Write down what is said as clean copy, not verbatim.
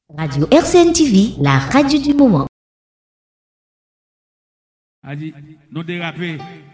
Radio RCN TV, la radio du moment. A dit, nous déraper.